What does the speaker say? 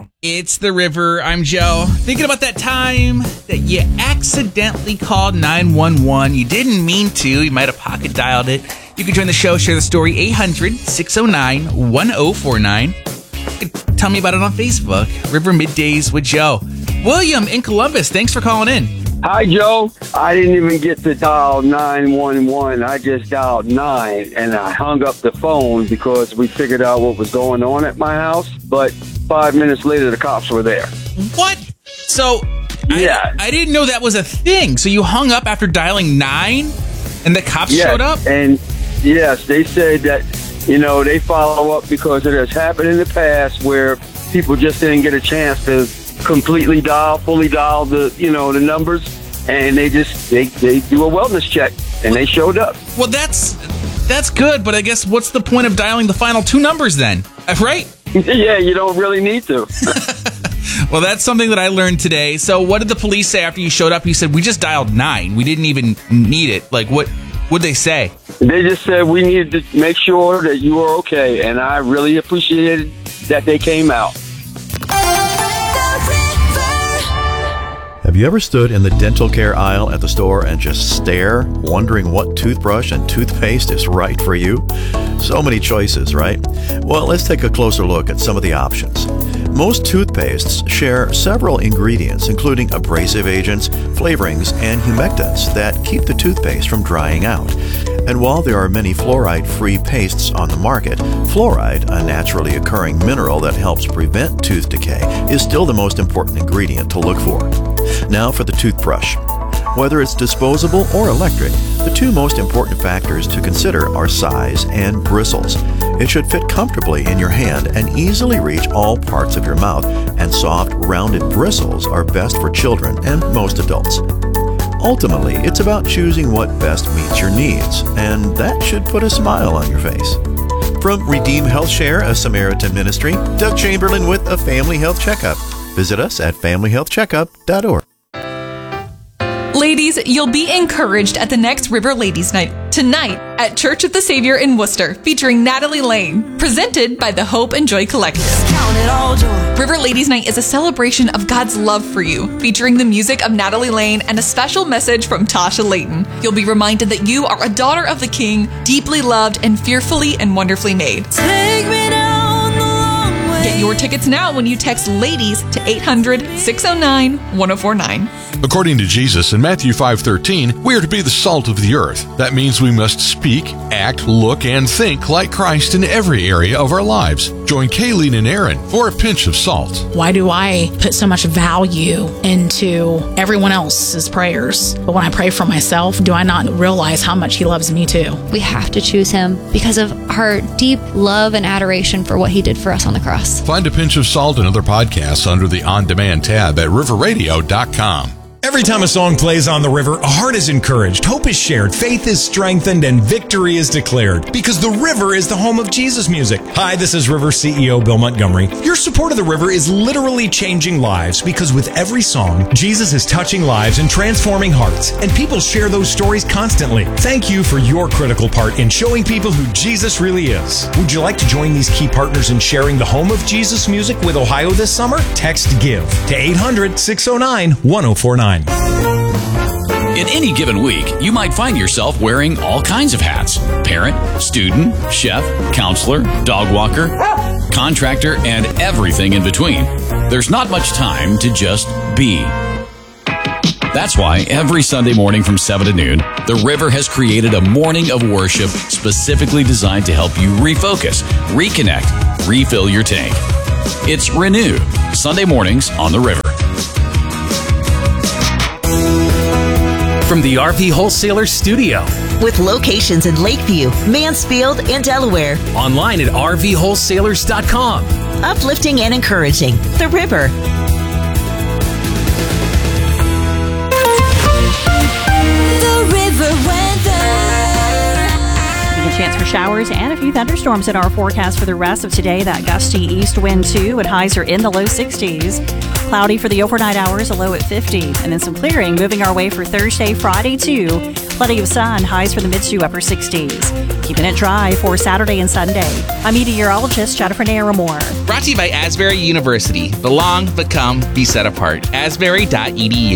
It's The River. I'm Joe. Thinking about that time that you accidentally called 911. You didn't mean to. You might have pocket dialed it. You can join the show, share the story, 800-609-1049. Tell me about it on Facebook. River Middays with Joe. William in Columbus, thanks for calling in. Hi, Joe. I didn't even get to dial 911. I just dialed 9, and I hung up the phone because we figured out what was going on at my house. But 5 minutes later, the cops were there. What? So, yeah. I didn't know that was a thing. So you hung up after dialing 9, and the cops showed up? And yes, they said that, they follow up because it has happened in the past where people just didn't get a chance to completely fully dial the numbers, and they do a wellness check, and they showed up. Well, that's good, but I guess what's the point of dialing the final 2 numbers then, right? Yeah, you don't really need to. Well, that's something that I learned today. So what did the police say after you showed up? You said, we just dialed 9. We didn't even need it. Like, what'd they say? They just said we needed to make sure that you were okay, and I really appreciated that they came out. Have you ever stood in the dental care aisle at the store and just stare, wondering what toothbrush and toothpaste is right for you? So many choices, right? Well, let's take a closer look at some of the options. Most toothpastes share several ingredients, including abrasive agents, flavorings, and humectants that keep the toothpaste from drying out. And while there are many fluoride-free pastes on the market, fluoride, a naturally occurring mineral that helps prevent tooth decay, is still the most important ingredient to look for. Now for the toothbrush. Whether it's disposable or electric, the 2 most important factors to consider are size and bristles. It should fit comfortably in your hand and easily reach all parts of your mouth, and soft, rounded bristles are best for children and most adults. Ultimately, it's about choosing what best meets your needs, and that should put a smile on your face. From Redeem Health Share, a Samaritan ministry, Doug Chamberlain with a Family Health Checkup. Visit us at familyhealthcheckup.org. Ladies, you'll be encouraged at the next River Ladies Night tonight at Church of the Savior in Worcester, featuring Natalie Lane, presented by the Hope and Joy Collective. River Ladies Night is a celebration of God's love for you, featuring the music of Natalie Lane and a special message from Tasha Layton. You'll be reminded that you are a daughter of the King, deeply loved and fearfully and wonderfully made. Take me down the long way. Get your tickets now when you text LADIES to 800-609-1049. According to Jesus in Matthew 5:13, we are to be the salt of the earth. That means we must speak, act, look, and think like Christ in every area of our lives. Join Kayleen and Aaron for a pinch of salt. Why do I put so much value into everyone else's prayers? But when I pray for myself, do I not realize how much He loves me too? We have to choose Him because of our deep love and adoration for what He did for us on the cross. Find a pinch of salt and other podcasts under the On Demand tab at riverradio.com. Every time a song plays on the river, a heart is encouraged, hope is shared, faith is strengthened, and victory is declared. Because the river is the home of Jesus music. Hi, this is River CEO Bill Montgomery. Your support of the river is literally changing lives, because with every song, Jesus is touching lives and transforming hearts, and people share those stories constantly. Thank you for your critical part in showing people who Jesus really is. Would you like to join these key partners in sharing the home of Jesus music with Ohio this summer? Text GIVE to 800-609-1049. In any given week, you might find yourself wearing all kinds of hats: parent, student, chef, counselor, dog walker, contractor, and everything in between. There's not much time to just be. That's why every Sunday morning from 7 to noon, The River has created a morning of worship specifically designed to help you refocus, reconnect, refill your tank. It's Renew, Sunday mornings on The River. From the RV Wholesaler Studio. With locations in Lakeview, Mansfield, and Delaware. Online at RVWholesalers.com. Uplifting and encouraging. The River. The River weather. A chance for showers and a few thunderstorms in our forecast for the rest of today. That gusty east wind too, and highs are in the low 60s. Cloudy for the overnight hours, a low at 50. And then some clearing, moving our way for Thursday, Friday too. Plenty of sun, highs for the mid to upper 60s. Keeping it dry for Saturday and Sunday. I'm meteorologist Jennifer Naramore. Brought to you by Asbury University. Belong, become, be set apart. Asbury.edu.